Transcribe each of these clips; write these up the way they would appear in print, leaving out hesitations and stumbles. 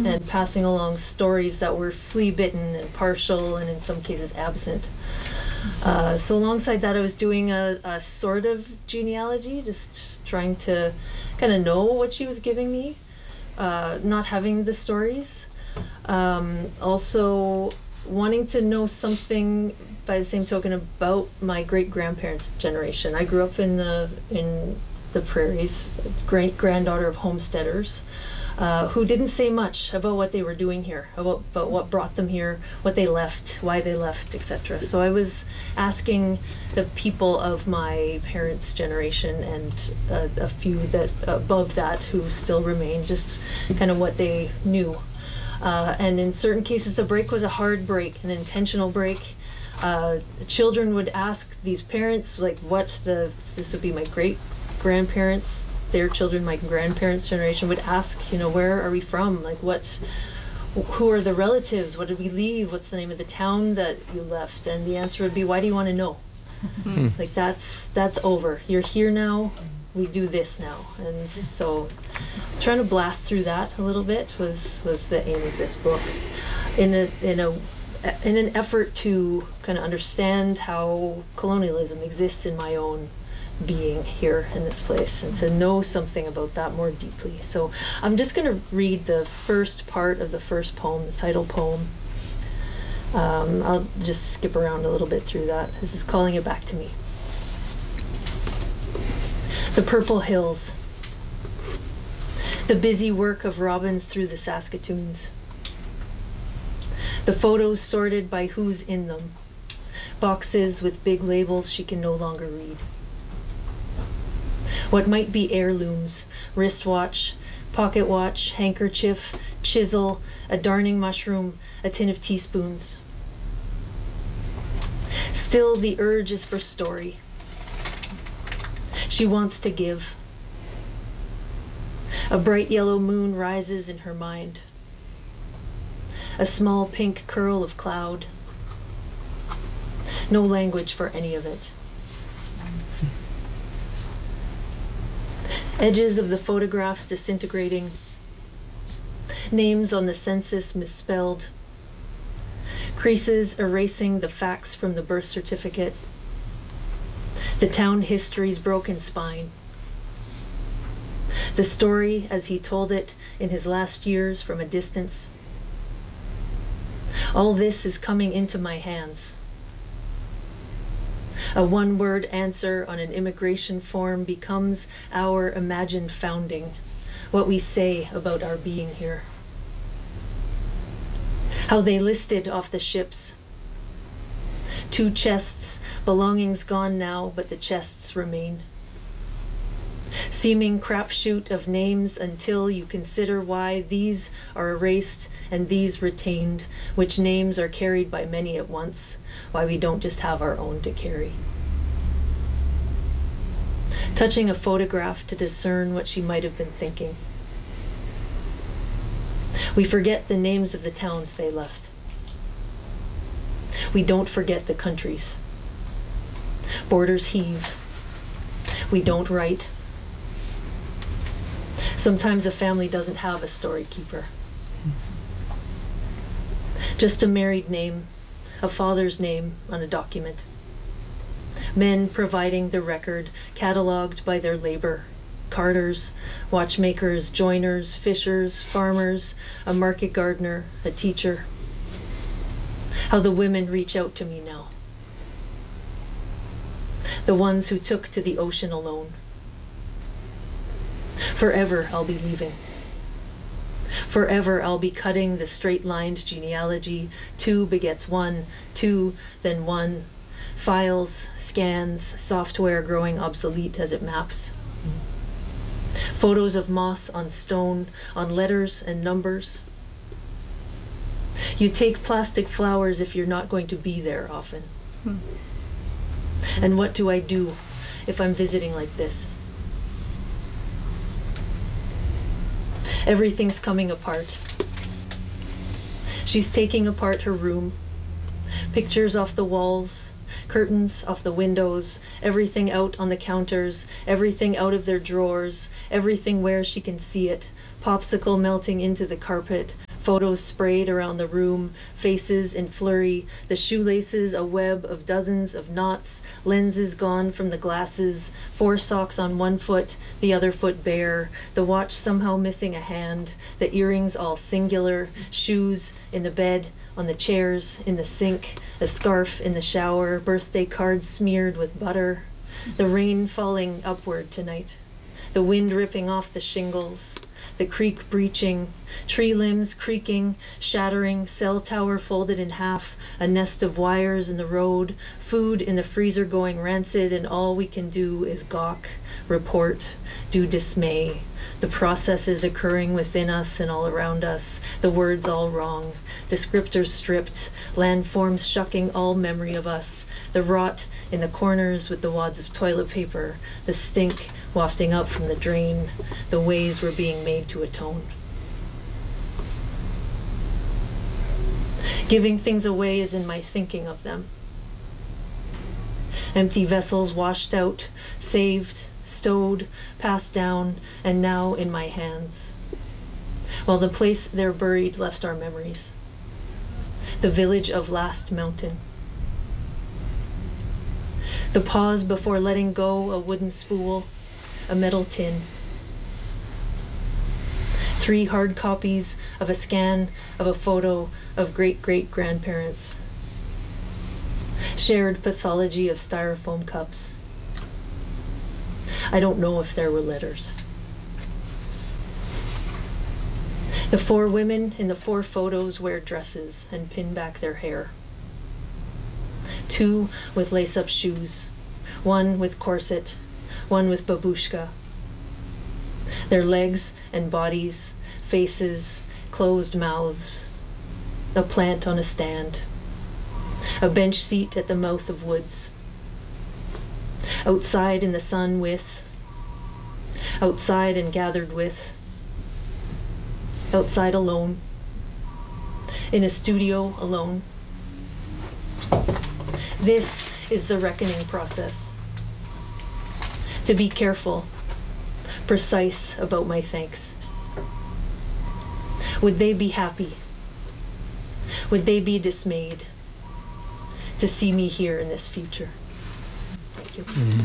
and passing along stories that were flea-bitten and partial and in some cases absent. So alongside that, I was doing a sort of genealogy, just trying to kind of know what she was giving me, not having the stories. Also wanting to know something by the same token about my great-grandparents' generation. I grew up in the prairies, great-granddaughter of homesteaders, who didn't say much about what they were doing here, about what brought them here, what they left, why they left, etc. So I was asking the people of my parents' generation and a few that above that who still remain, just kind of what they knew. And in certain cases, the break was a hard break, an intentional break. Children would ask these parents, like, this would be my great-grandparents, their children, my grandparents' generation, would ask, where are we from? Like, who are the relatives? What did we leave? What's the name of the town that you left? And the answer would be, why do you want to know? Like, that's over. You're here now. We do this now. And so trying to blast through that a little bit was the aim of this book, in an effort to kind of understand how colonialism exists in my own being here in this place, and to know something about that more deeply. So I'm just going to read the first part of the first poem, the title poem. I'll just skip around a little bit through that. This is Calling It Back to Me. The purple hills. The busy work of robins through the Saskatoons. The photos sorted by who's in them. Boxes with big labels she can no longer read. What might be heirlooms, wristwatch, pocket watch, handkerchief, chisel, a darning mushroom, a tin of teaspoons. Still, the urge is for story. She wants to give. A bright yellow moon rises in her mind. A small pink curl of cloud. No language for any of it. Edges of the photographs disintegrating. Names on the census misspelled. Creases erasing the facts from the birth certificate. The town history's broken spine. The story as he told it in his last years from a distance. All this is coming into my hands. A one-word answer on an immigration form becomes our imagined founding, what we say about our being here. How they listed off the ships. 2 chests, belongings gone now, but the chests remain. Seeming crapshoot of names until you consider why these are erased and these retained, which names are carried by many at once, why we don't just have our own to carry. Touching a photograph to discern what she might have been thinking. We forget the names of the towns they left. We don't forget the countries. Borders heave. We don't write. Sometimes a family doesn't have a story keeper. Just a married name, a father's name on a document. Men providing the record, cataloged by their labor. Carters, watchmakers, joiners, fishers, farmers, a market gardener, a teacher. How the women reach out to me now. The ones who took to the ocean alone. Forever I'll be leaving. Forever I'll be cutting the straight-lined genealogy. 2 begets 1, 2, then 1. Files, scans, software growing obsolete as it maps. Photos of moss on stone, on letters and numbers. You take plastic flowers if you're not going to be there often. And what do I do if I'm visiting like this? Everything's coming apart. She's taking apart her room. Pictures off the walls, curtains off the windows, everything out on the counters, everything out of their drawers, everything where she can see it, popsicle melting into the carpet, Photos sprayed around the room, faces in flurry, the shoelaces a web of dozens of knots, lenses gone from the glasses, 4 socks on one foot, the other foot bare, the watch somehow missing a hand, the earrings all singular, shoes in the bed, on the chairs, in the sink, a scarf in the shower, birthday cards smeared with butter, the rain falling upward tonight, the wind ripping off the shingles, the creek breaching, tree limbs creaking, shattering, cell tower folded in half, a nest of wires in the road, food in the freezer going rancid, and all we can do is gawk, report, do dismay. The processes occurring within us and all around us, the words all wrong, descriptors stripped, landforms shucking all memory of us, the rot in the corners with the wads of toilet paper, the stink wafting up from the drain, the ways we're being made to atone. Giving things away is in my thinking of them. Empty vessels washed out, saved, stowed, passed down, and now in my hands. While the place they're buried left our memories. The village of Last Mountain. The pause before letting go, a wooden spool, a metal tin. 3 hard copies of a scan of a photo of great-great-grandparents. Shared pathology of styrofoam cups. I don't know if there were letters. The 4 women in the 4 photos wear dresses and pin back their hair. 2 with lace-up shoes, 1 with corset, 1 with babushka. Their legs and bodies, faces, closed mouths. A plant on a stand. A bench seat at the mouth of woods. Outside in the sun with. Outside and gathered with. Outside alone. In a studio alone. This is the reckoning process. To be careful, precise about my thanks. Would they be happy? Would they be dismayed to see me here in this future? Thank you.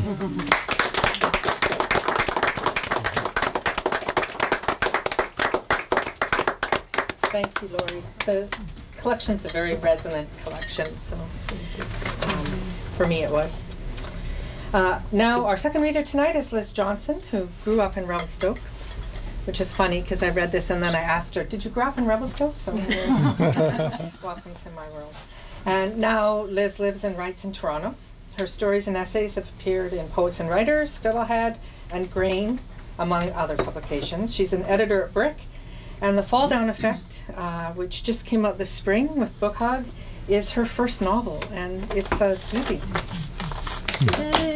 Thank you, Lori. The collection's a very resonant collection, so for me it was. Now, our second reader tonight is Liz Johnson, who grew up in Revelstoke, which is funny because I read this and then I asked her, did you grow up in Revelstoke? So welcome to my world. And now Liz lives and writes in Toronto. Her stories and essays have appeared in Poets and Writers, Fiddlehead, and Grain, among other publications. She's an editor at Brick, and The Fall Down Effect, which just came out this spring with Book Hug, is her first novel, and it's a doozy. Yay.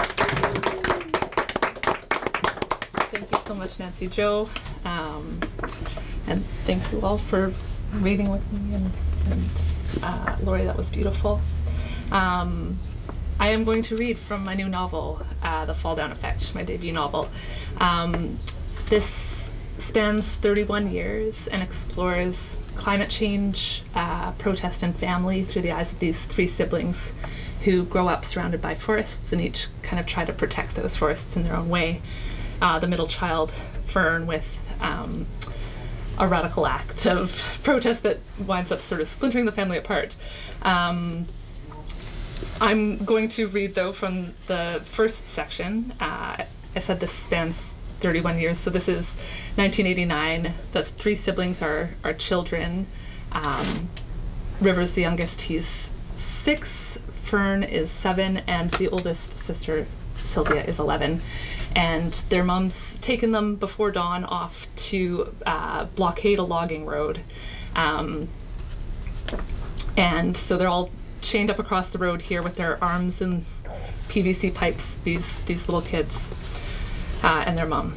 Thank you so much, Nancy Jo, and thank you all for reading with me, and Lori, that was beautiful. I am going to read from my new novel, The Fall Down Effect, my debut novel. This spans 31 years and explores climate change, protest, and family through the eyes of these 3 siblings who grow up surrounded by forests and each kind of try to protect those forests in their own way. The middle child, Fern, with a radical act of protest that winds up sort of splintering the family apart. I'm going to read, though, from the first section. I said this spans 31 years, so this is 1989. The 3 siblings are children. River's the youngest, he's 6, Fern is 7, and the oldest sister, Sylvia, is 11. And their mom's taken them before dawn off to blockade a logging road. And so they're all chained up across the road here with their arms in PVC pipes, these little kids, and their mom.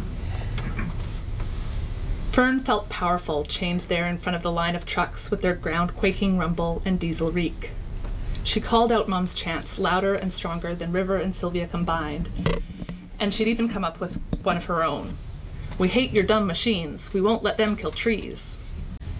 Fern felt powerful, chained there in front of the line of trucks with their ground-quaking rumble and diesel reek. She called out Mom's chants, louder and stronger than River and Sylvia combined. And she'd even come up with one of her own. "We hate your dumb machines. We won't let them kill trees."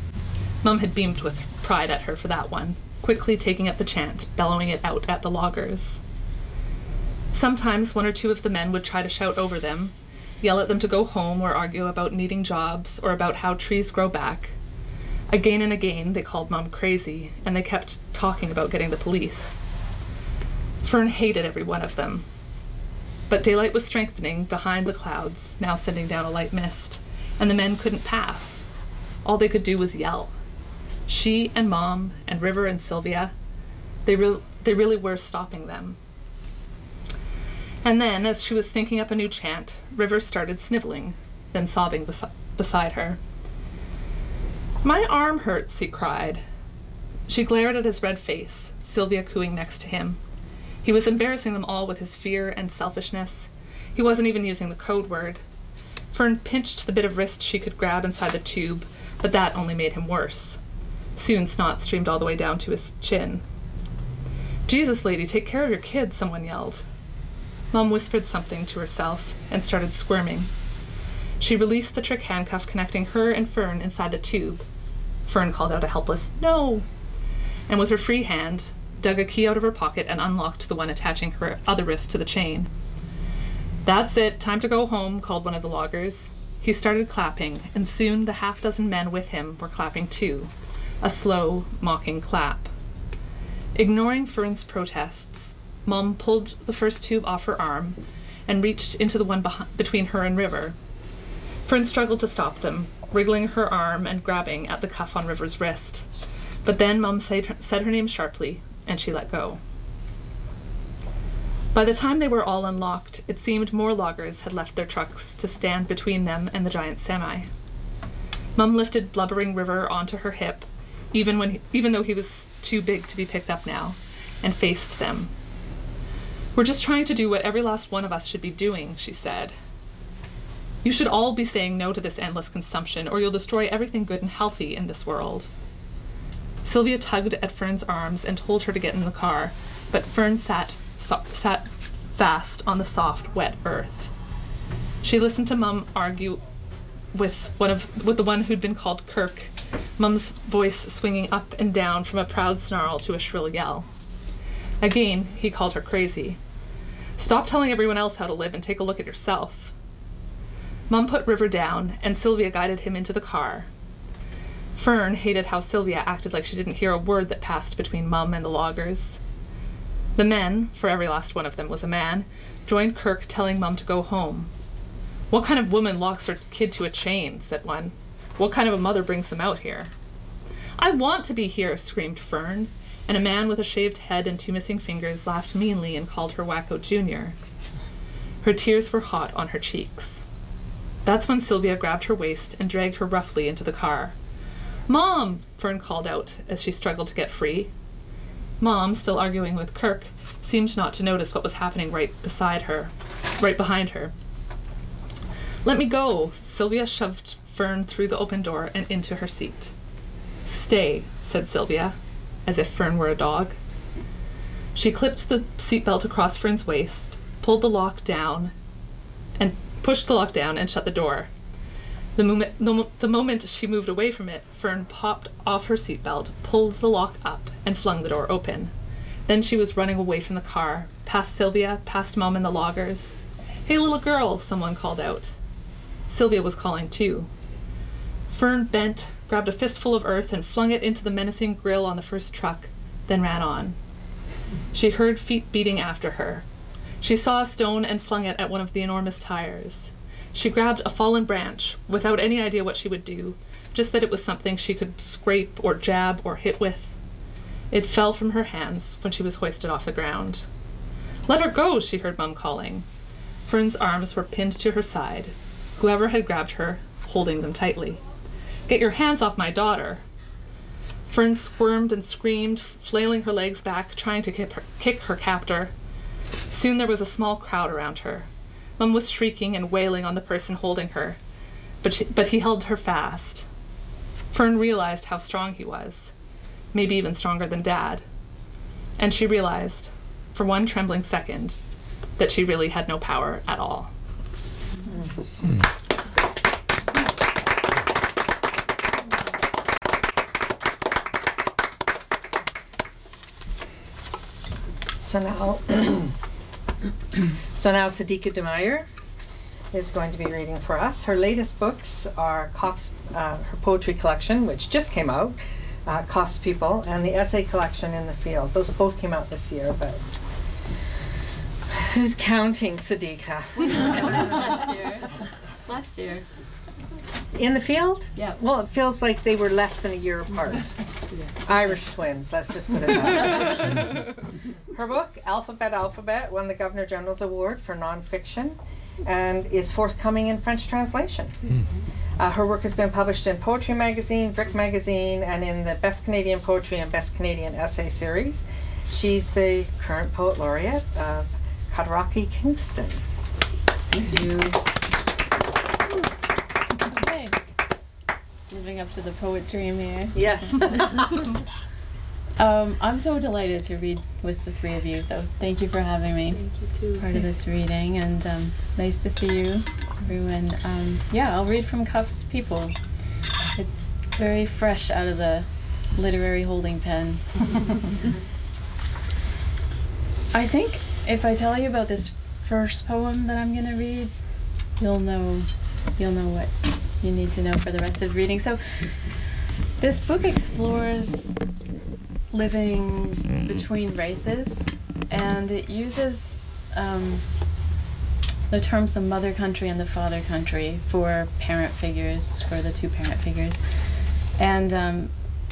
Mum had beamed with pride at her for that one, quickly taking up the chant, bellowing it out at the loggers. Sometimes one or two of the men would try to shout over them, yell at them to go home or argue about needing jobs or about how trees grow back. Again and again, they called Mum crazy, and they kept talking about getting the police. Fern hated every one of them. But daylight was strengthening behind the clouds, now sending down a light mist, and the men couldn't pass. All they could do was yell. She and Mom and River and Sylvia, they really were stopping them. And then, as she was thinking up a new chant, River started sniveling, then sobbing beside her. "My arm hurts," he cried. She glared at his red face, Sylvia cooing next to him. He was embarrassing them all with his fear and selfishness. He wasn't even using the code word. Fern pinched the bit of wrist she could grab inside the tube, but that only made him worse. Soon snot streamed all the way down to his chin. "Jesus, lady, take care of your kid," someone yelled. Mom whispered something to herself and started squirming. She released the trick handcuff connecting her and Fern inside the tube. Fern called out a helpless "no," and with her free hand, dug a key out of her pocket and unlocked the one attaching her other wrist to the chain. "That's it, time to go home," called one of the loggers. He started clapping, and soon the half-dozen men with him were clapping too, a slow, mocking clap. Ignoring Fern's protests, Mom pulled the first tube off her arm and reached into the one between her and River. Fern struggled to stop them, wriggling her arm and grabbing at the cuff on River's wrist. But then Mom said her name sharply, and she let go. By the time they were all unlocked, it seemed more loggers had left their trucks to stand between them and the giant semi. Mum lifted blubbering River onto her hip, even though he was too big to be picked up now, and faced them. "We're just trying to do what every last one of us should be doing," she said. "You should all be saying no to this endless consumption, or you'll destroy everything good and healthy in this world." Sylvia tugged at Fern's arms and told her to get in the car, but Fern sat fast on the soft, wet earth. She listened to Mum argue with the one who'd been called Kirk, Mum's voice swinging up and down from a proud snarl to a shrill yell. Again, he called her crazy. "Stop telling everyone else how to live and take a look at yourself." Mum put River down, and Sylvia guided him into the car. Fern hated how Sylvia acted like she didn't hear a word that passed between Mum and the loggers. The men, for every last one of them was a man, joined Kirk telling Mum to go home. "What kind of woman locks her kid to a chain?" said one. "What kind of a mother brings them out here?" "I want to be here," screamed Fern, and a man with a shaved head and 2 missing fingers laughed meanly and called her Wacko Jr. Her tears were hot on her cheeks. That's when Sylvia grabbed her waist and dragged her roughly into the car. "Mom!" Fern called out as she struggled to get free. Mom, still arguing with Kirk, seemed not to notice what was happening right behind her. "Let me go!" Sylvia shoved Fern through the open door and into her seat. "Stay," said Sylvia, as if Fern were a dog. She clipped the seatbelt across Fern's waist, pushed the lock down and shut the door. The moment she moved away from it, Fern popped off her seatbelt, pulled the lock up, and flung the door open. Then she was running away from the car, past Sylvia, past Mom and the loggers. "Hey, little girl," someone called out. Sylvia was calling too. Fern bent, grabbed a fistful of earth, and flung it into the menacing grill on the first truck, then ran on. She heard feet beating after her. She saw a stone and flung it at one of the enormous tires. She grabbed a fallen branch, without any idea what she would do, just that it was something she could scrape or jab or hit with. It fell from her hands when she was hoisted off the ground. "Let her go," she heard Mum calling. Fern's arms were pinned to her side, whoever had grabbed her, holding them tightly. "Get your hands off my daughter." Fern squirmed and screamed, flailing her legs back, trying to kick her captor. Soon there was a small crowd around her. Mum was shrieking and wailing on the person holding her, but he held her fast. Fern realized how strong he was, maybe even stronger than Dad. And she realized, for one trembling second, that she really had no power at all. So now, Sadiqa Demeyer is going to be reading for us. Her latest books are her poetry collection, which just came out, Cough's People, and the essay collection In the Field. Those both came out this year, but who's counting, Sadiqa? Last year. In the Field? Yeah. Well, it feels like they were less than a year apart. Irish twins, let's just put it that way. Her book, Alphabet, won the Governor General's Award for Nonfiction and is forthcoming in French translation. Her work has been published in Poetry Magazine, Brick Magazine, and in the Best Canadian Poetry and Best Canadian Essay series. She's the current Poet Laureate of Cataraqui Kingston. Thank you. Okay. Living up to the poet dream here. Yes. I'm so delighted to read with the three of you, so thank you for having me. Thank you too. Part of this reading, and nice to see you, everyone. Yeah, I'll read from Cough's People. It's very fresh out of the literary holding pen. I think if I tell you about this first poem that I'm gonna read, you'll know what you need to know for the rest of the reading. So this book explores living between races, and it uses the terms the mother country and the father country for parent figures, for the two parent figures. And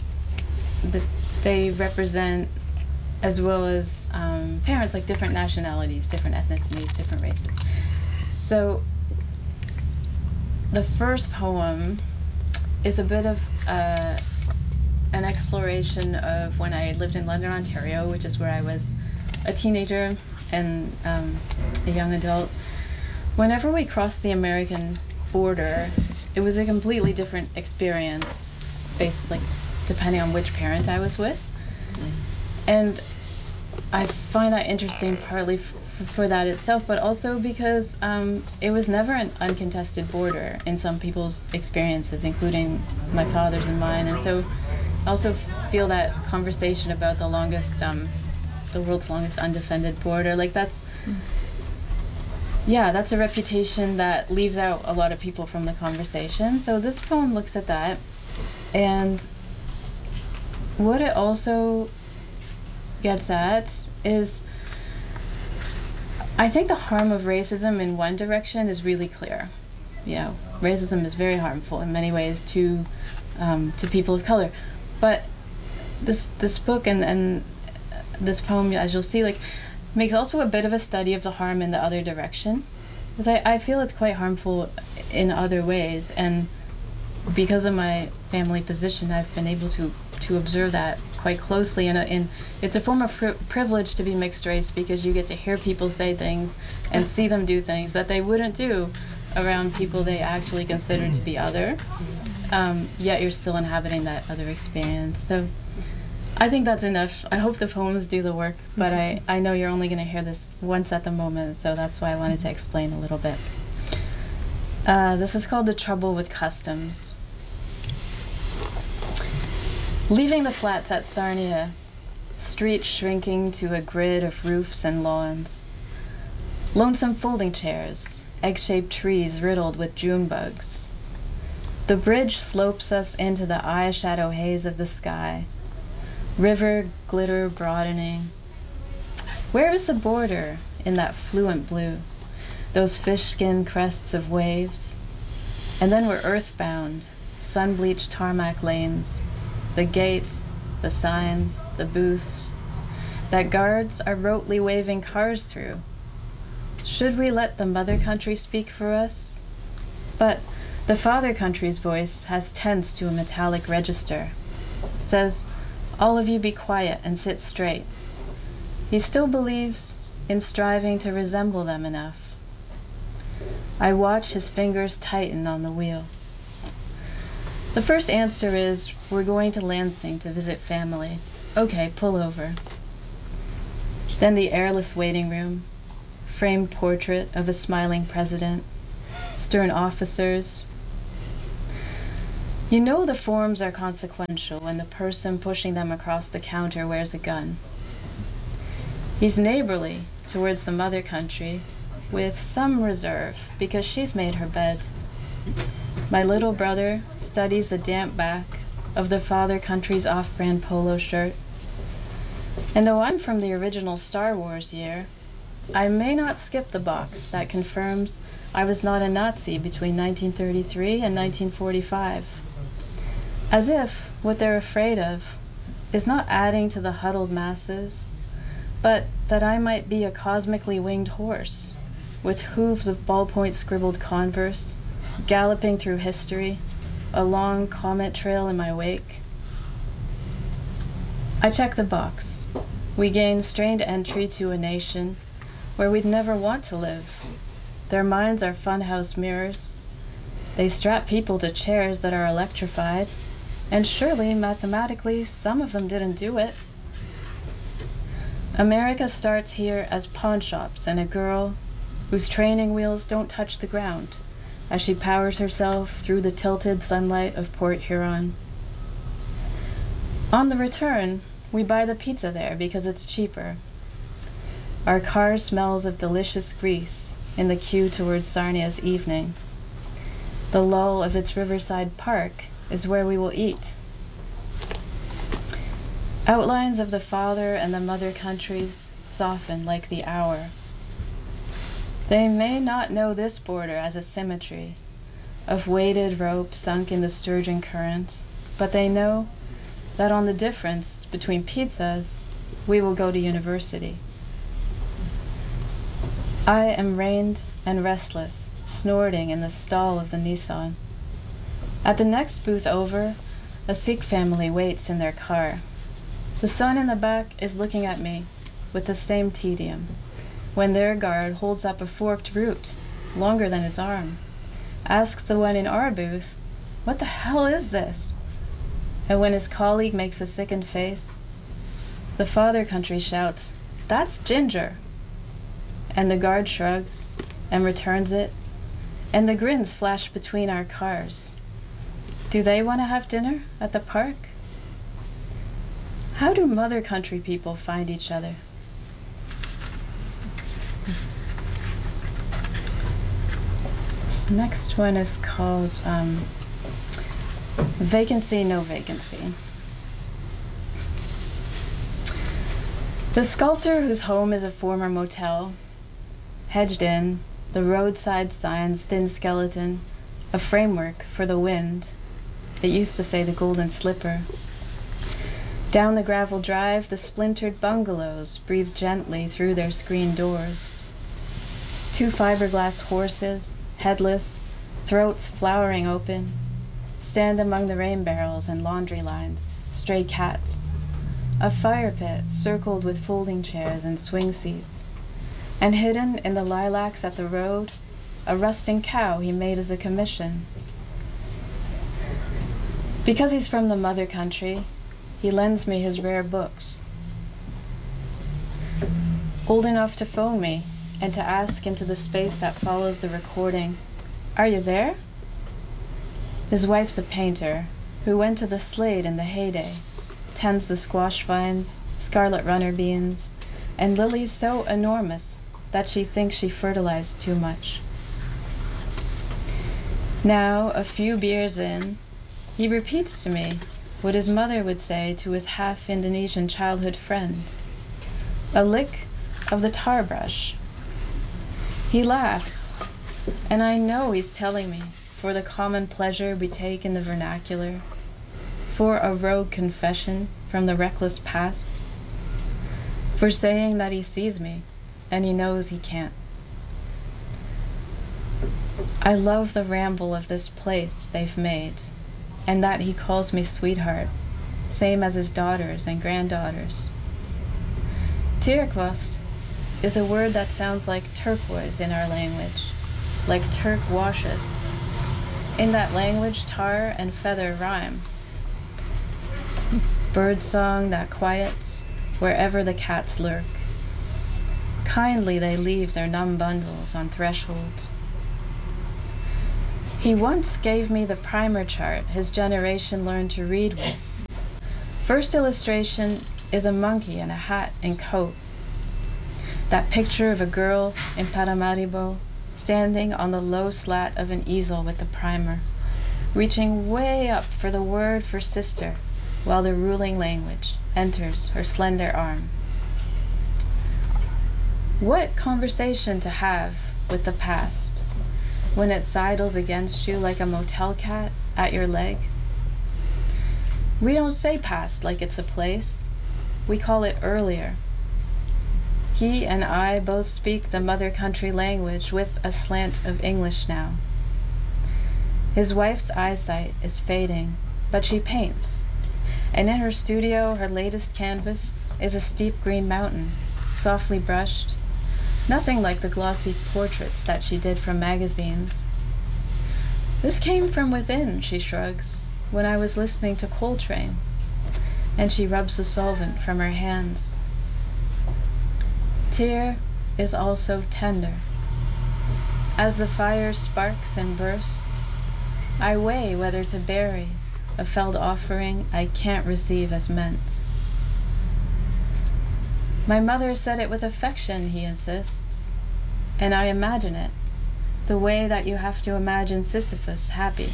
they represent, as well as parents, like different nationalities, different ethnicities, different races. So the first poem is a bit of an exploration of when I lived in London, Ontario, which is where I was a teenager and a young adult. Whenever we crossed the American border, it was a completely different experience, based depending on which parent I was with. And I find that interesting partly for that itself, but also because it was never an uncontested border in some people's experiences, including my father's and mine. And so I also feel that conversation about the world's longest undefended border, that's a reputation that leaves out a lot of people from the conversation. So this poem looks at that, and what it also gets at is, I think the harm of racism in one direction is really clear. Racism is very harmful in many ways to people of color. But this book and this poem, as you'll see, makes also a bit of a study of the harm in the other direction. Because I feel it's quite harmful in other ways, and because of my family position, I've been able to observe that quite closely. And it's a form of privilege to be mixed race, because you get to hear people say things and see them do things that they wouldn't do around people they actually consider to be other. Yet you're still inhabiting that other experience. So I think that's enough. I hope the poems do the work, but I know you're only going to hear this once at the moment, so that's why I wanted to explain a little bit. This is called The Trouble with Customs. Leaving the flats at Sarnia, streets shrinking to a grid of roofs and lawns. Lonesome folding chairs, egg-shaped trees riddled with June bugs. The bridge slopes us into the eyeshadow haze of the sky. River glitter broadening. Where is the border in that fluent blue? Those fish-skin crests of waves. And then we're earthbound, sun-bleached tarmac lanes. The gates, the signs, the booths that guards are rotely waving cars through. Should we let the mother country speak for us? But the father country's voice has tense to a metallic register. Says, all of you be quiet and sit straight. He still believes in striving to resemble them enough. I watch his fingers tighten on the wheel. The first answer is, we're going to Lansing to visit family. Okay, pull over. Then the airless waiting room, framed portrait of a smiling president, stern officers. You know the forms are consequential when the person pushing them across the counter wears a gun. He's neighborly towards the mother country, with some reserve because she's made her bed. My little brother studies the damp back of the father country's off-brand polo shirt. And though I'm from the original Star Wars year, I may not skip the box that confirms I was not a Nazi between 1933 and 1945. As if what they're afraid of is not adding to the huddled masses, but that I might be a cosmically winged horse, with hooves of ballpoint scribbled converse, galloping through history, a long comet trail in my wake. I check the box. We gain strained entry to a nation where we'd never want to live. Their minds are funhouse mirrors. They strap people to chairs that are electrified, and surely, mathematically, some of them didn't do it. America starts here as pawn shops and a girl whose training wheels don't touch the ground as she powers herself through the tilted sunlight of Port Huron. On the return, we buy the pizza there because it's cheaper. Our car smells of delicious grease in the queue towards Sarnia's evening. The lull of its riverside park is where we will eat. Outlines of the father and the mother countries soften like the hour. They may not know this border as a symmetry of weighted rope sunk in the sturgeon current, but they know that on the difference between pizzas, we will go to university. I am rained and restless, snorting in the stall of the Nissan. At the next booth over, a Sikh family waits in their car. The son in the back is looking at me with the same tedium, when their guard holds up a forked root, longer than his arm, asks the one in our booth, "What the hell is this?" And when his colleague makes a sickened face, the father country shouts, "That's ginger!" And the guard shrugs and returns it, and the grins flash between our cars. Do they want to have dinner at the park? How do mother country people find each other? This next one is called Vacancy, No Vacancy. The sculptor whose home is a former motel, hedged in, the roadside sign's thin skeleton, a framework for the wind. It used to say the Golden Slipper. Down the gravel drive, the splintered bungalows breathe gently through their screen doors. 2 fiberglass horses, headless, throats flowering open, stand among the rain barrels and laundry lines, stray cats. A fire pit circled with folding chairs and swing seats. And hidden in the lilacs at the road, a rusting cow he made as a commission. Because he's from the mother country, he lends me his rare books. Old enough to phone me and to ask into the space that follows the recording, "Are you there?" His wife's a painter who went to the Slade in the heyday, tends the squash vines, scarlet runner beans, and lilies so enormous that she thinks she fertilized too much. Now, a few beers in, he repeats to me what his mother would say to his half-Indonesian childhood friend, a lick of the tar brush. He laughs, and I know he's telling me for the common pleasure we take in the vernacular, for a rogue confession from the reckless past, for saying that he sees me and he knows he can't. I love the ramble of this place they've made, and that he calls me sweetheart, same as his daughters and granddaughters. Tirkvast is a word that sounds like turquoise in our language, like Turk washes. In that language, tar and feather rhyme. Bird song that quiets wherever the cats lurk. Kindly they leave their numb bundles on thresholds. He once gave me the primer chart his generation learned to read with. First illustration is a monkey in a hat and coat. That picture of a girl in Paramaribo standing on the low slat of an easel with the primer, reaching way up for the word for sister while the ruling language enters her slender arm. What conversation to have with the past when it sidles against you like a motel cat at your leg? We don't say past like it's a place. We call it earlier. He and I both speak the mother country language with a slant of English now. His wife's eyesight is fading, but she paints. And in her studio, her latest canvas is a steep green mountain, softly brushed, nothing like the glossy portraits that she did from magazines. This came from within, she shrugs, when I was listening to Coltrane, and she rubs the solvent from her hands. Tear is also tender. As the fire sparks and bursts, I weigh whether to bury a felled offering I can't receive as meant. My mother said it with affection, he insists, and I imagine it, the way that you have to imagine Sisyphus happy.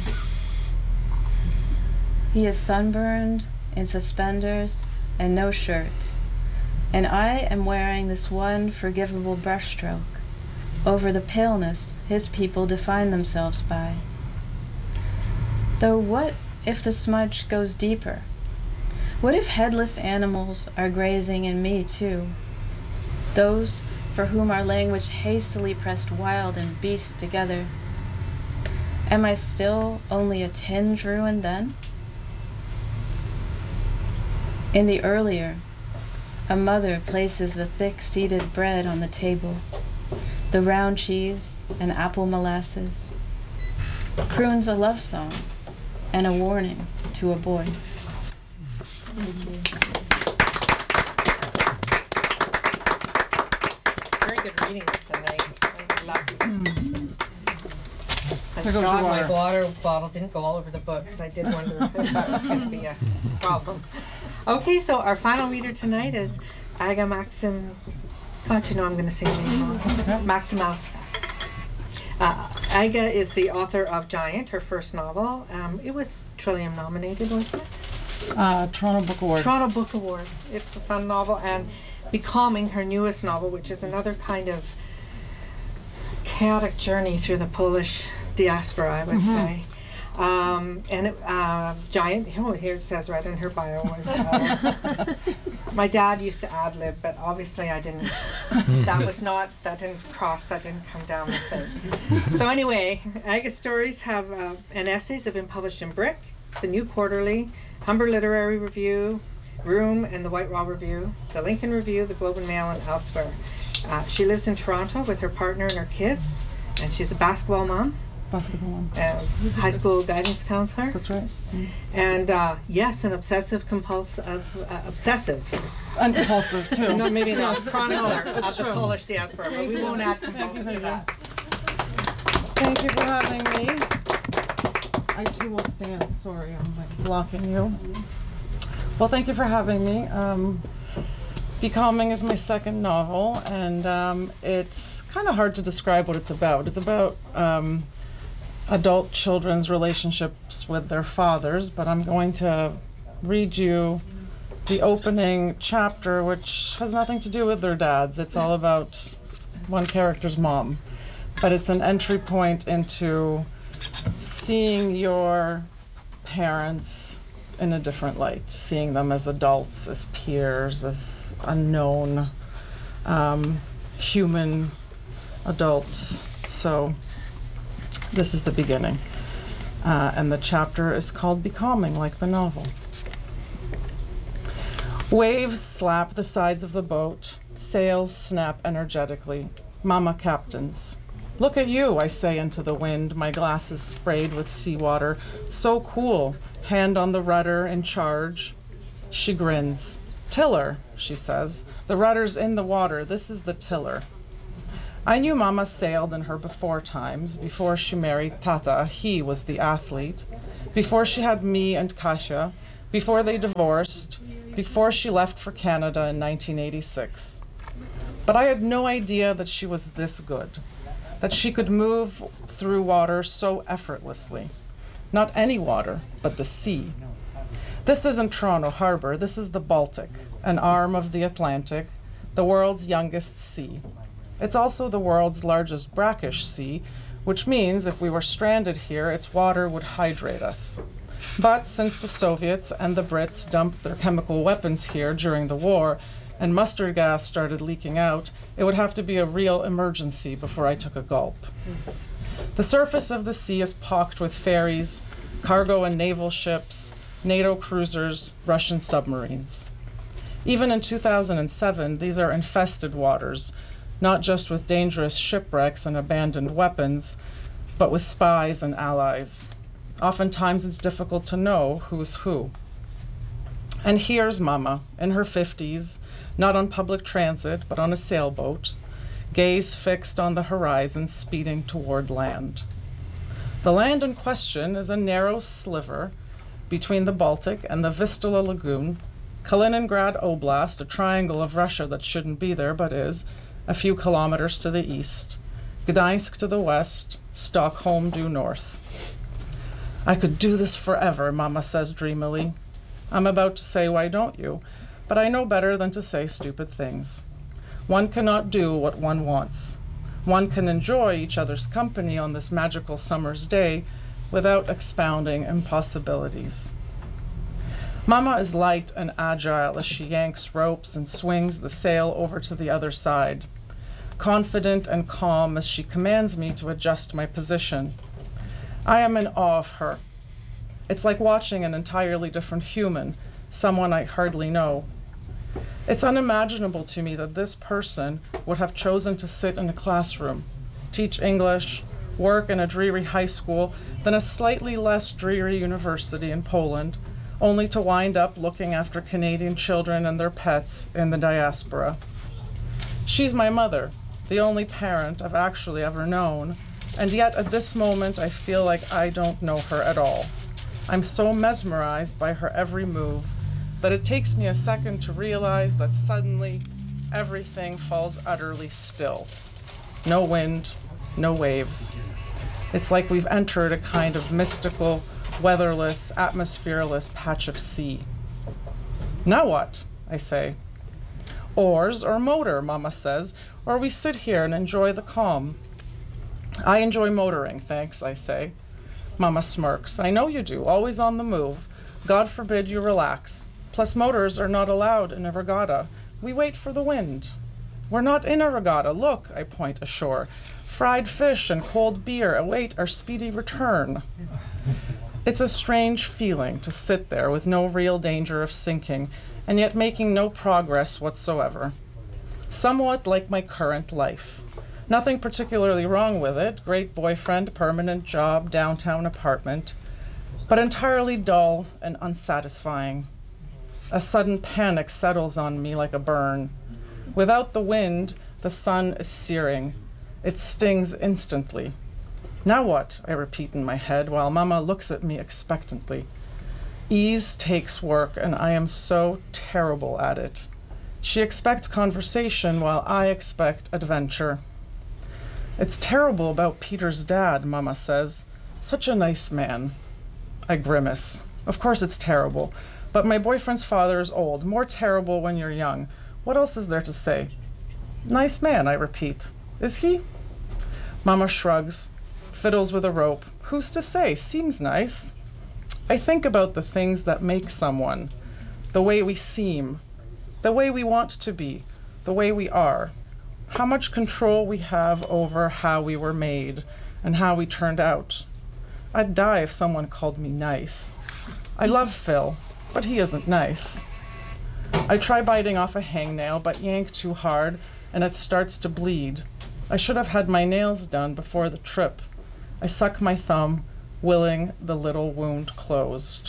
He is sunburned, in suspenders, and no shirt, and I am wearing this one forgivable brushstroke over the paleness his people define themselves by. Though what if the smudge goes deeper? What if headless animals are grazing in me too? Those for whom our language hastily pressed wild and beast together. Am I still only a tinge ruined then? In the earlier, a mother places the thick-seeded bread on the table, the round cheese and apple molasses, croons a love song and a warning to a boy. Very good readings tonight. I love you. Thank There goes God your my water. water bottle didn't go all over the book, because I did wonder if that was going to be a problem. Okay, so our final reader tonight is Aga Maxim. God, you know I'm going to say your name wrong. Maximouse. Aga is the author of Giant, her first novel. It was Trillium nominated, wasn't it? Toronto Book Award. Toronto Book Award. It's a fun novel. And Becoming, her newest novel, which is another kind of chaotic journey through the Polish diaspora, I would say. Giant, here it says right in her bio, was my dad used to ad-lib, but obviously I didn't. That didn't come down the thing. So anyway, Aga's stories and essays have been published in Brick, the New Quarterly, Humber Literary Review, Room, and the White Raw Review, the Lincoln Review, the Globe and Mail, and elsewhere. She lives in Toronto with her partner and her kids, and she's a basketball mom. Basketball one. High school guidance counselor, That's right. and yes, an obsessive And compulsive too. no, maybe not Yes. chronicler No, of it's the true. Polish diaspora, but we won't add compulsive to that. Thank you for having me. I too will stand. Sorry, I'm like blocking you. Well, thank you for having me. Becoming is my second novel, and it's kind of hard to describe what it's about. It's about adult children's relationships with their fathers, but I'm going to read you the opening chapter, which has nothing to do with their dads. It's all about one character's mom. But it's an entry point into seeing your parents in a different light, seeing them as adults, as peers, as unknown human adults. So this is the beginning. And the chapter is called Becoming, like the novel. Waves slap the sides of the boat. Sails snap energetically. Mama captains. Look at you, I say into the wind, my glasses sprayed with seawater. So cool. Hand on the rudder, in charge. She grins. Tiller, she says. The rudder's in the water. This is the tiller. I knew Mama sailed in her before times. Before she married Tata, he was the athlete. Before she had me and Kasia. Before they divorced. Before she left for Canada in 1986. But I had no idea that she was this good, that she could move through water so effortlessly. Not any water, but the sea. This isn't Toronto Harbor, this is the Baltic, an arm of the Atlantic, the world's youngest sea. It's also the world's largest brackish sea, which means if we were stranded here, its water would hydrate us. But since the Soviets and the Brits dumped their chemical weapons here during the war, and mustard gas started leaking out, it would have to be a real emergency before I took a gulp. The surface of the sea is pocked with ferries, cargo and naval ships, NATO cruisers, Russian submarines. Even in 2007, these are infested waters, not just with dangerous shipwrecks and abandoned weapons, but with spies and allies. Oftentimes it's difficult to know who's who. And here's Mama, in her 50s, not on public transit, but on a sailboat, gaze fixed on the horizon, speeding toward land. The land in question is a narrow sliver between the Baltic and the Vistula Lagoon, Kaliningrad Oblast, a triangle of Russia that shouldn't be there but is, a few kilometers to the east, Gdańsk to the west, Stockholm due north. I could do this forever, Mama says dreamily. I'm about to say, why don't you? But I know better than to say stupid things. One cannot do what one wants. One can enjoy each other's company on this magical summer's day without expounding impossibilities. Mama is light and agile as she yanks ropes and swings the sail over to the other side, confident and calm as she commands me to adjust my position. I am in awe of her. It's like watching an entirely different human, someone I hardly know. It's unimaginable to me that this person would have chosen to sit in a classroom, teach English, work in a dreary high school, then a slightly less dreary university in Poland, only to wind up looking after Canadian children and their pets in the diaspora. She's my mother, the only parent I've actually ever known, and yet at this moment I feel like I don't know her at all. I'm so mesmerized by her every move that it takes me a second to realize that suddenly everything falls utterly still. No wind, no waves. It's like we've entered a kind of mystical, weatherless, atmosphereless patch of sea. Now what? I say. Oars or motor, Mama says, or we sit here and enjoy the calm. I enjoy motoring, thanks, I say. Mama smirks. I know you do, always on the move. God forbid you relax. Plus motors are not allowed in a regatta. We wait for the wind. We're not in a regatta. Look, I point ashore. Fried fish and cold beer await our speedy return. It's a strange feeling to sit there with no real danger of sinking, and yet making no progress whatsoever. Somewhat like my current life. Nothing particularly wrong with it. Great boyfriend, permanent job, downtown apartment, but entirely dull and unsatisfying. A sudden panic settles on me like a burn. Without the wind, the sun is searing. It stings instantly. Now what? I repeat in my head while Mama looks at me expectantly. Ease takes work, and I am so terrible at it. She expects conversation while I expect adventure. It's terrible about Peter's dad, Mama says. Such a nice man. I grimace. Of course it's terrible. But my boyfriend's father is old. More terrible when you're young. What else is there to say? Nice man, I repeat. Is he? Mama shrugs, fiddles with a rope. Who's to say? Seems nice. I think about the things that make someone, the way we seem, the way we want to be, the way we are, how much control we have over how we were made and how we turned out. I'd die if someone called me nice. I love Phil, but he isn't nice. I try biting off a hangnail, but yank too hard, and it starts to bleed. I should have had my nails done before the trip. I suck my thumb, willing the little wound closed.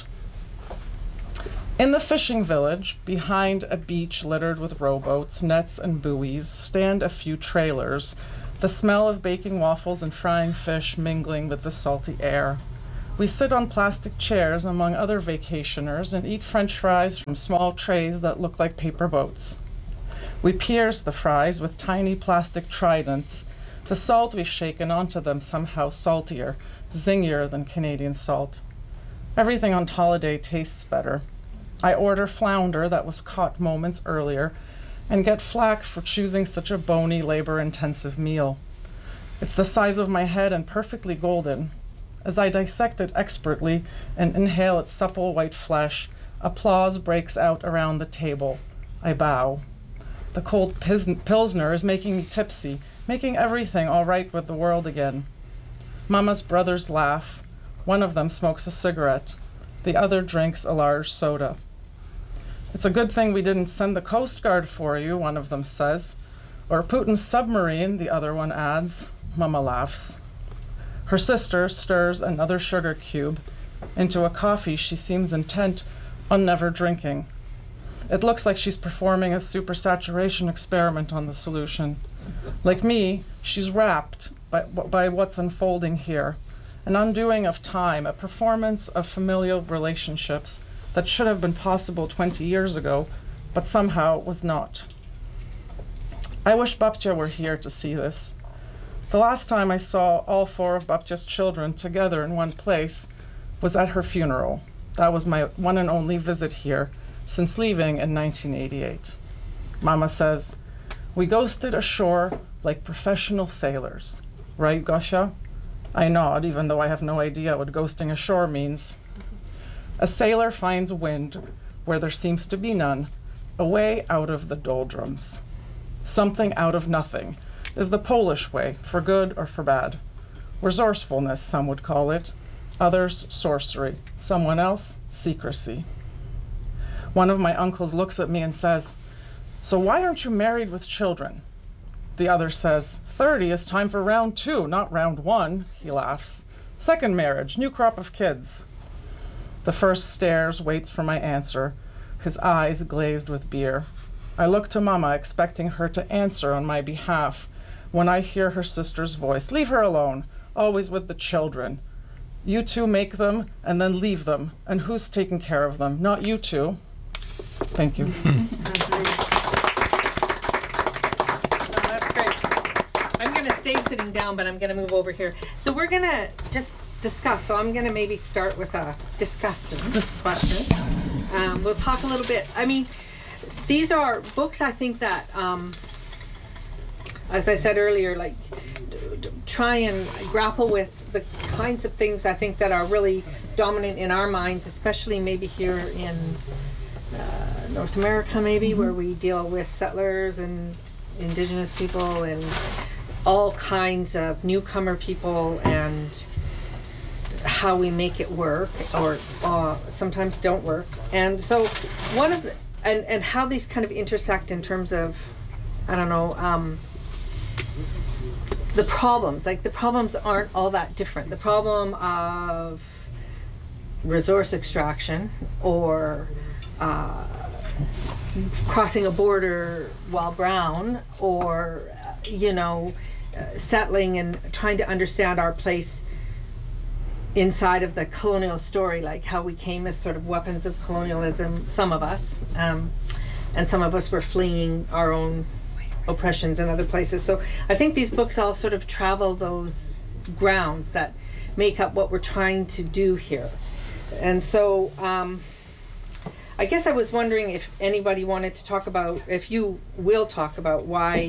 In the fishing village, behind a beach littered with rowboats, nets, and buoys, stand a few trailers, the smell of baking waffles and frying fish mingling with the salty air. We sit on plastic chairs among other vacationers and eat French fries from small trays that look like paper boats. We pierce the fries with tiny plastic tridents. The salt we've shaken onto them somehow saltier, zingier than Canadian salt. Everything on holiday tastes better. I order flounder that was caught moments earlier and get flack for choosing such a bony, labor-intensive meal. It's the size of my head and perfectly golden. As I dissect it expertly and inhale its supple white flesh, applause breaks out around the table. I bow. The cold Pilsner is making me tipsy, making everything all right with the world again. Mama's brothers laugh. One of them smokes a cigarette. The other drinks a large soda. It's a good thing we didn't send the Coast Guard for you, one of them says. Or Putin's submarine, the other one adds. Mama laughs. Her sister stirs another sugar cube into a coffee she seems intent on never drinking. It looks like she's performing a supersaturation experiment on the solution. Like me, she's rapt by what's unfolding here. An undoing of time, a performance of familial relationships that should have been possible 20 years ago, but somehow was not. I wish Babcia were here to see this. The last time I saw all 4 of Babcia's children together in one place was at her funeral. That was my one and only visit here since leaving in 1988. Mama says, "We ghosted ashore like professional sailors." Right, Gosha? I nod, even though I have no idea what ghosting ashore means. A sailor finds wind where there seems to be none, a way out of the doldrums. Something out of nothing is the Polish way, for good or for bad. Resourcefulness, some would call it. Others, sorcery. Someone else, secrecy. One of my uncles looks at me and says, "So why aren't you married with children?" The other says, 30 is time for round 2, not round 1, he laughs. Second marriage, new crop of kids. The first stares, waits for my answer, his eyes glazed with beer. I look to Mama, expecting her to answer on my behalf, when I hear her sister's voice. "Leave her alone, always with the children. You two make them and then leave them, and who's taking care of them? Not you two." Thank you. That's great. I'm going to stay sitting down, but I'm going to move over here. So we're going to just discuss. So I'm going to maybe start with a discussion question. We'll talk a little bit. I mean, these are books I think that, as I said earlier, like try and grapple with the kinds of things I think that are really dominant in our minds, especially maybe here in North America, maybe, where we deal with settlers and indigenous people and all kinds of newcomer people, and how we make it work or sometimes don't work. And so one of the, and how these kind of intersect in terms of, I don't know, the problems. Like the problems aren't all that different. The problem of resource extraction or crossing a border while brown, or settling and trying to understand our place inside of the colonial story, like how we came as sort of weapons of colonialism, some of us, and some of us were fleeing our own oppressions in other places. So I think these books all sort of travel those grounds that make up what we're trying to do here. And so I guess I was wondering if anybody wanted to talk about, if you will talk about why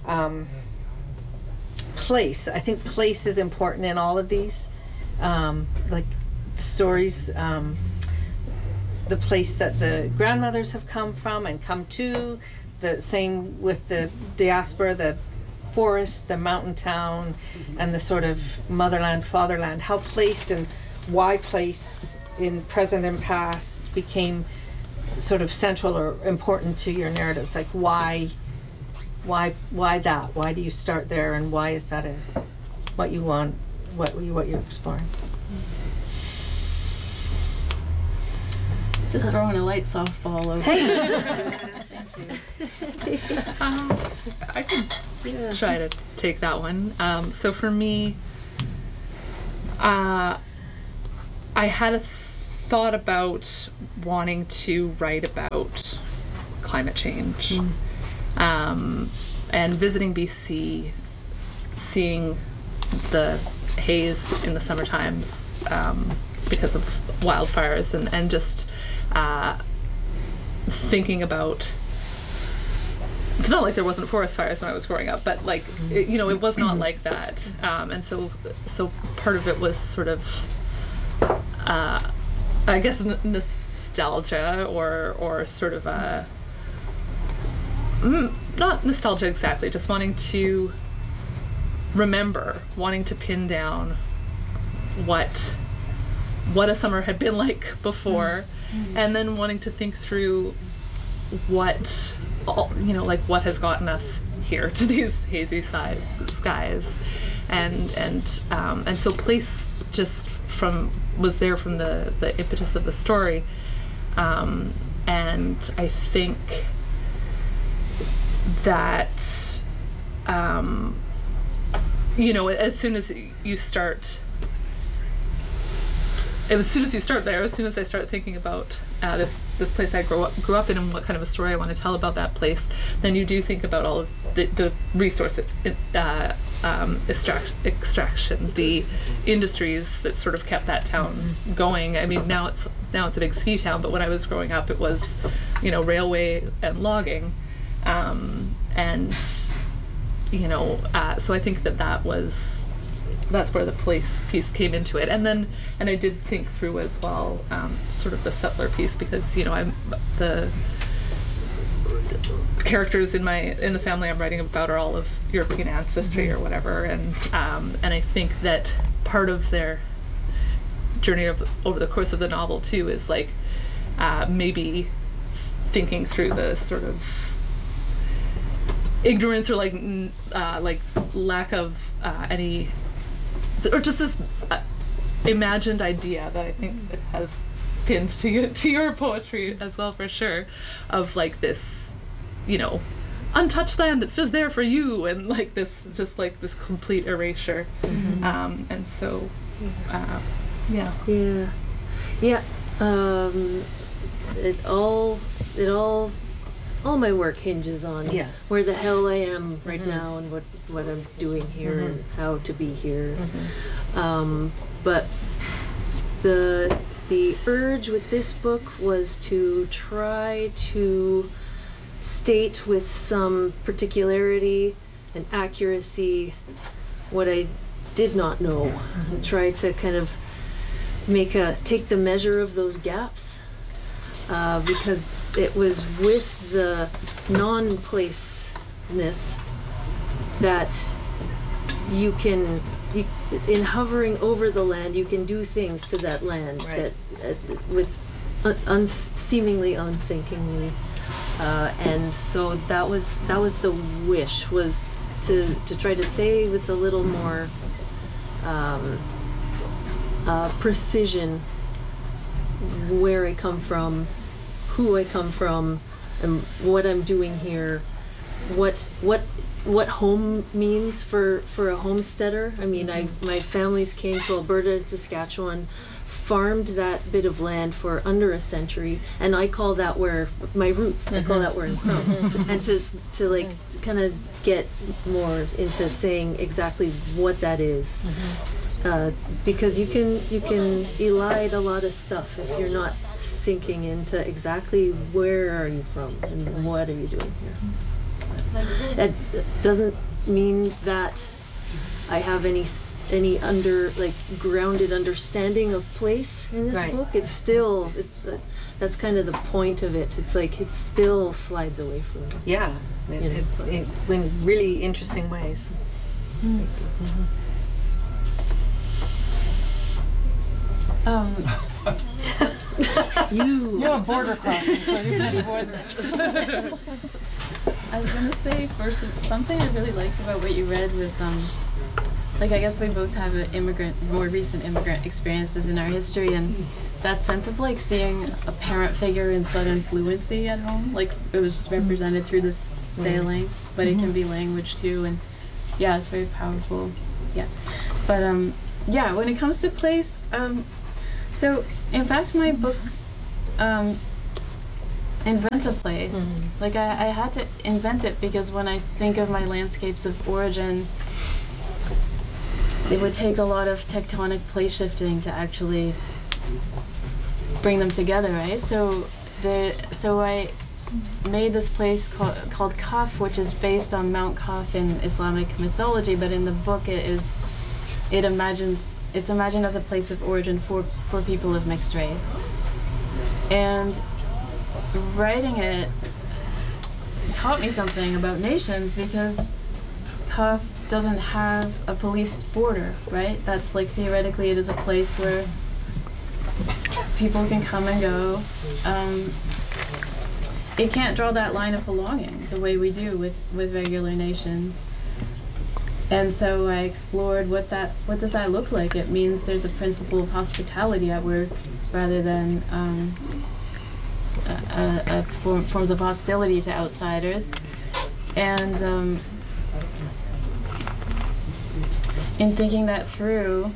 place. I think place is important in all of these, like stories, the place that the grandmothers have come from and come to, the same with the diaspora, the forest, the mountain town, and the sort of motherland, fatherland, how place and why place in present and past became sort of central or important to your narratives. Like why that? Why do you start there, and why is that what you want, what you're exploring? Just throwing a light softball over. I could try to take that one. So for me, I had a thought about wanting to write about climate change. And visiting BC, seeing the haze in the summer times because of wildfires, and just thinking about, it's not like there wasn't forest fires when I was growing up, but like it was not like that, and so part of it was sort of I guess nostalgia, or sort of not nostalgia exactly, just wanting to remember, wanting to pin down what a summer had been like before, and then wanting to think through what has gotten us here to these hazy skies, and so place just was there from the impetus of the story, and I think that as soon as you start there, as soon as I start thinking about this place I grew up in, and what kind of a story I want to tell about that place, then you do think about all of the resource extraction, the industries that sort of kept that town going. I mean, now it's a big ski town, but when I was growing up, it was railway and logging, so I think that's where the place piece came into it, and I did think through as well, sort of the settler piece, because I'm the characters in the family I'm writing about are all of European ancestry or whatever, and I think that part of their journey over the course of the novel too is like maybe thinking through the sort of ignorance, or like lack of any, or just this imagined idea that I think it has pinned to your poetry as well, for sure, of like this, untouched land that's just there for you, and like this, just like this complete erasure, and so, yeah. It all my work hinges on where the hell I am right now, and what I'm doing here, and how to be here. But the urge with this book was to try to state with some particularity and accuracy what I did not know, and try to kind of take the measure of those gaps, because it was with the non-placeness that in hovering over the land, you can do things to that land that with seemingly unthinkingly, and so that was the wish, was to try to say with a little more precision where I come from, who I come from, and what I'm doing here, what home means for a homesteader. I mean, my families came to Alberta and Saskatchewan, farmed that bit of land for under a century, and I call that where my roots. I call that where I'm from, and to like kind of get more into saying exactly what that is. Because you can elide a lot of stuff if you're not sinking into exactly where are you from and what are you doing here. That doesn't mean that I have any grounded understanding of place in this book. It's still that's kind of the point of it. It's like it still slides away from me. Yeah, it in really interesting ways. You're a border crossing, so you can avoid this. I was gonna say first, something I really liked about what you read was I guess we both have more recent immigrant experiences in our history, and that sense of like seeing a parent figure in sudden fluency at home, like it was represented through this sailing, but it can be language too, and yeah, it's very powerful. Yeah, but when it comes to place, so in fact my book invent a place. Like I had to invent it because when I think of my landscapes of origin, it would take a lot of tectonic plate shifting to actually bring them together, right? So I made this place called Kaf, which is based on Mount Kaf in Islamic mythology, but in the book it's imagined as a place of origin for people of mixed race. And writing it taught me something about nations because Kaf doesn't have a policed border, right? That's like theoretically it is a place where people can come and go. It can't draw that line of belonging the way we do with regular nations. And so I explored what does that look like? It means there's a principle of hospitality at work rather than forms of hostility to outsiders. And in thinking that through,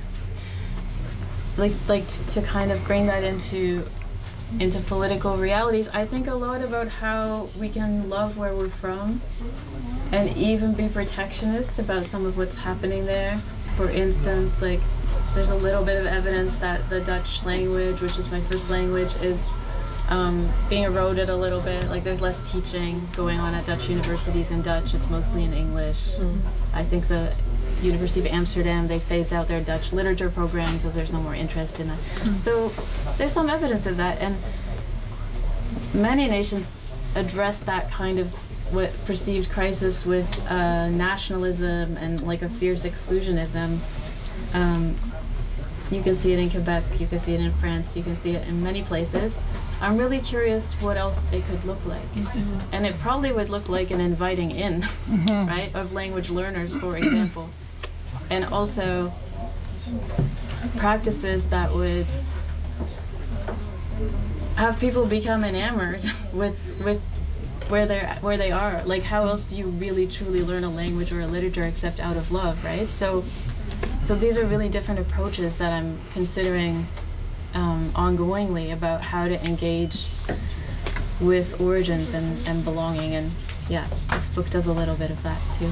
to kind of bring that into political realities, I think a lot about how we can love where we're from and even be protectionist about some of what's happening there. For instance, like there's a little bit of evidence that the Dutch language, which is my first language, is being eroded a little bit. Like there's less teaching going on at Dutch universities in Dutch. It's mostly in English. I think the University of Amsterdam, they phased out their Dutch literature program because there's no more interest in that. So there's some evidence of that, and many nations address that kind of what perceived crisis with nationalism and like a fierce exclusionism. You can see it in Quebec, you can see it in France, you can see it in many places. I'm really curious what else it could look like. And it probably would look like an inviting in, right, of language learners, for example. And also practices that would have people become enamored with where they are. Like how else do you really truly learn a language or a literature except out of love, right? So these are really different approaches that I'm considering ongoingly about how to engage with origins and belonging. And yeah, this book does a little bit of that too.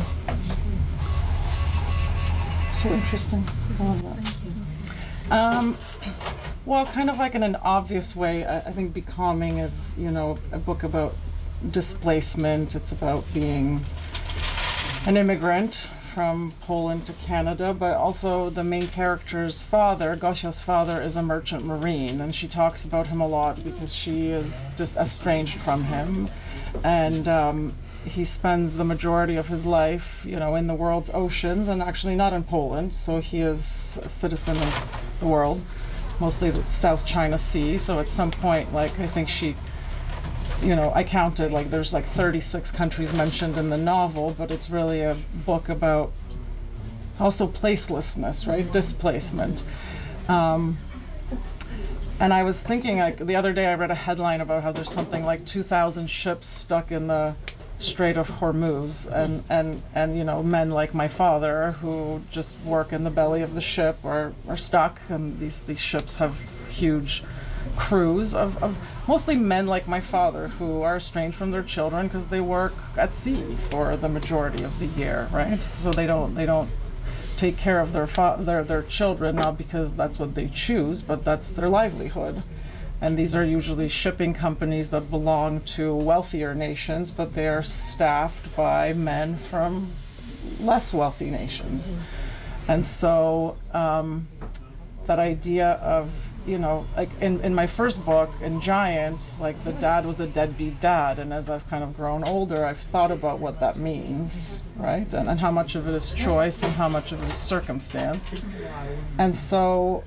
So interesting. I love that. Thank you. Well, kind of like in an obvious way, I think Becoming is, a book about displacement. It's about being an immigrant from Poland to Canada, but also the main character's father, Gosia's father, is a merchant marine, and she talks about him a lot because she is just estranged from him. And he spends the majority of his life, in the world's oceans, and actually not in Poland. So he is a citizen of the world, mostly the South China Sea. So at some point, I think she, I counted, there's 36 countries mentioned in the novel, but it's really a book about also placelessness, right? Displacement. And I was thinking, the other day I read a headline about how there's something like 2,000 ships stuck in the Strait of Hormuz, and men like my father who just work in the belly of the ship are stuck, and these ships have huge crews of mostly men like my father who are estranged from their children because they work at sea for the majority of the year, right? So they don't take care of their children, not because that's what they choose, but that's their livelihood. And these are usually shipping companies that belong to wealthier nations, but they are staffed by men from less wealthy nations. And so that idea of, in my first book, in Giant, the dad was a deadbeat dad. And as I've kind of grown older, I've thought about what that means, right? And how much of it is choice and how much of it is circumstance. And so,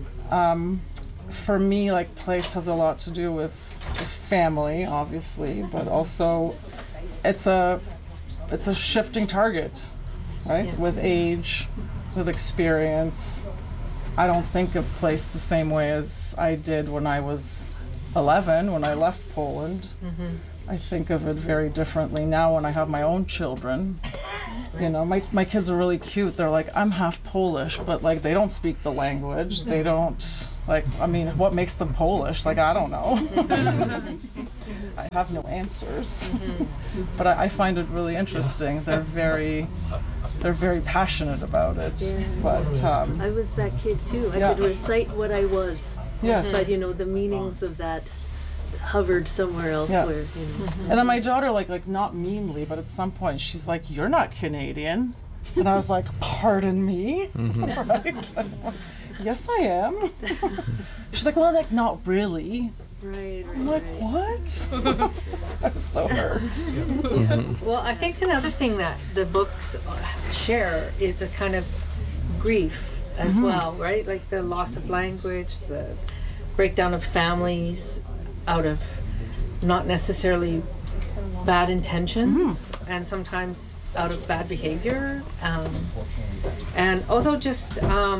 for me, place has a lot to do with family, obviously, but also it's a shifting target, right? Yeah. With age, with experience. I don't think of place the same way as I did when I was 11, when I left Poland. I think of it very differently now when I have my own children. My kids are really cute. They're like, I'm half Polish, but they don't speak the language. They don't, what makes them Polish? I don't know. I have no answers. But I find it really interesting. They're very passionate about it. Yeah. But I was that kid too. I Yeah. could recite what I was, yes. but the meanings of that hovered somewhere elsewhere. And then my daughter, like not meanly, but at some point she's like, "You're not Canadian," and I was like, "Pardon me." Right? Yes, I am. She's like, "Well, like not really." Right. I'm like, "What?" I'm so hurt. Well, I think another thing that the books share is a kind of grief as well, right? Like the loss of language, the breakdown of families out of not necessarily bad intentions, and sometimes out of bad behavior, and also just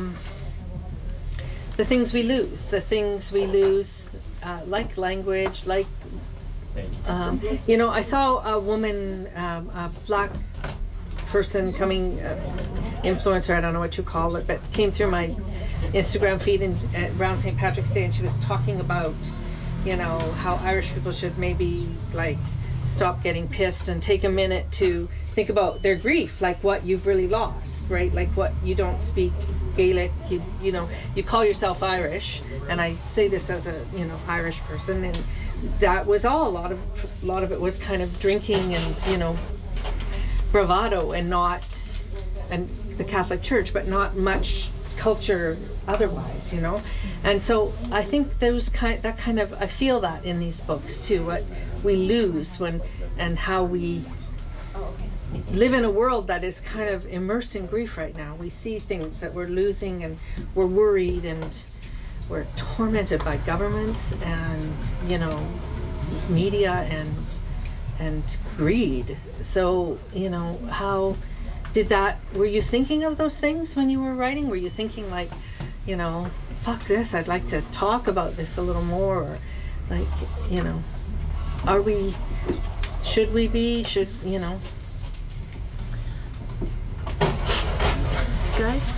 the things we lose, like language, like I saw a woman, a black person coming, influencer, I don't know what you call it, but came through my Instagram feed around St. Patrick's Day, and she was talking about how Irish people should maybe like stop getting pissed and take a minute to think about their grief, like what you've really lost, right? Like what you don't speak Gaelic, you call yourself Irish, and I say this as a Irish person, and that was all. A lot of it was kind of drinking and bravado, and the Catholic Church, but not much culture otherwise, and so I think I feel that in these books too, what we lose and how we live in a world that is kind of immersed in grief right now. We see things that we're losing, and we're worried, and we're tormented by governments and media and greed. So how did that, were you thinking of those things when you were writing? Were you thinking like, fuck this, I'd like to talk about this a little more, or like, should we be, Guys?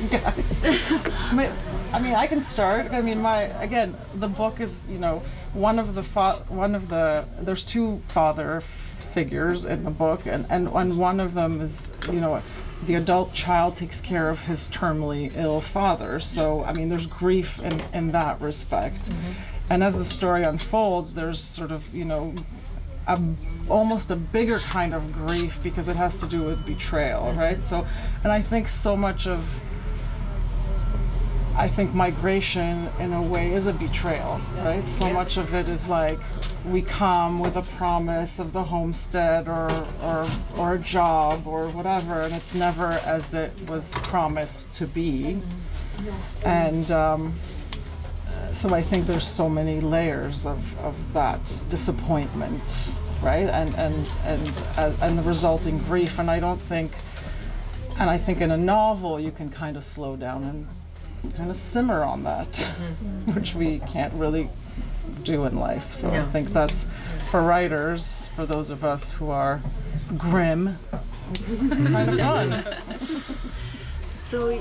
I mean, I can start. I mean, the book is, one of the there's two father figures in the book, and one of them is, the adult child takes care of his terminally ill father. So, I mean, there's grief in that respect. And as the story unfolds, there's sort of, almost a bigger kind of grief, because it has to do with betrayal, right? So, and I think so much of, migration in a way is a betrayal, right? So much of it is like, we come with a promise of the homestead or a job or whatever, and it's never as it was promised to be. And so I think there's so many layers of that disappointment, right? And the resulting grief. And I think in a novel you can kind of slow down and kind of simmer on that, which we can't really do in life. So I think that's, for writers, for those of us who are grim, it's kind of fun. So,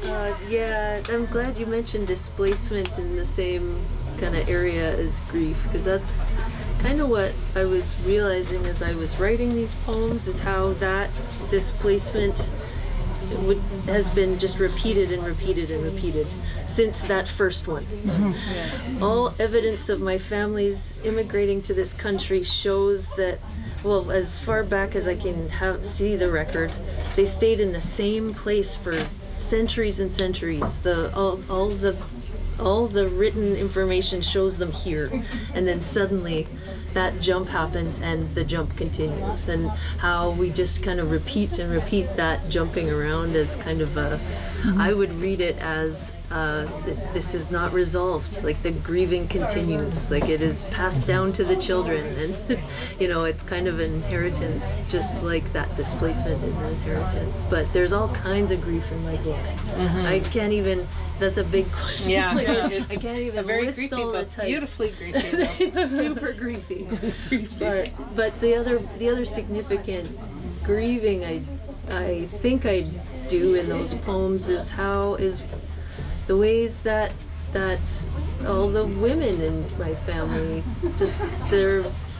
I'm glad you mentioned displacement in the same kind of area as grief, because that's kind of what I was realizing as I was writing these poems, is how that displacement has been just repeated and repeated and repeated since that first one. All evidence of my family's immigrating to this country shows that, well, as far back as I can see the record, they stayed in the same place for centuries and centuries. All the written information shows them here, and then suddenly that jump happens and the jump continues, and how we just kind of repeat and repeat that jumping around as kind of a, I would read it as this is not resolved, like the grieving continues, like it is passed down to the children, and it's kind of an inheritance, just like that displacement is an inheritance. But there's all kinds of grief in my book. I can't even, that's a big question. Yeah, Like, it's I can't even a very list griefy all the book, types. beautifully griefy book. It's super griefy. But the other significant grieving I think I do in those poems is the ways that all the women in my family, just